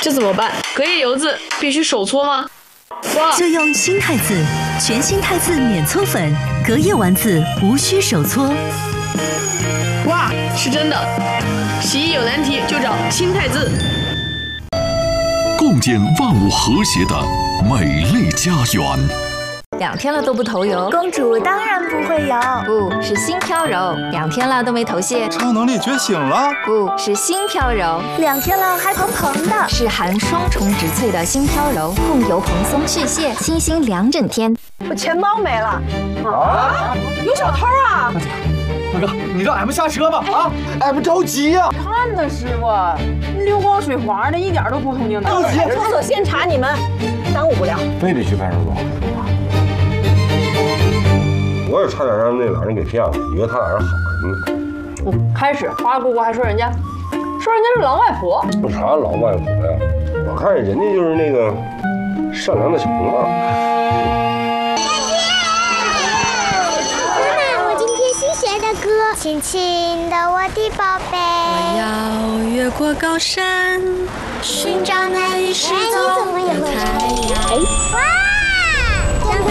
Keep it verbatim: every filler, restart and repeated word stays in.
这怎么办？隔夜油渍必须手搓吗？哇！ 就用新汰渍，全新汰渍免搓粉，隔夜丸子无需手搓。 哇，是真的！洗衣有难题就找新汰渍。 共建万物和谐的美丽家园。 两天了都不头油， 公主当然不会有， 不是新飘柔。两天了都没头屑， 超能力觉醒了， 不是新飘柔。 两天了还蓬蓬的， 是含双重植萃的新飘柔，控油蓬松去屑，清新两整天。 我钱包没了啊！有小偷啊！ 大哥，你让俺们下车吧啊！俺们着急呀！ 看呢，师傅，溜光水滑的，一点都不通情达理。厕所先查你们，耽误不了。 非得去派出所。我也差点让那俩人给骗了，以为他俩是好人。 嗯，开始花姑姑还说人家，说人家是狼外婆。 有啥狼外婆呀？我看人家就是那个善良的小红帽。 歌，亲亲的我的宝贝， 我要越过高山，寻找那一世总的太阳。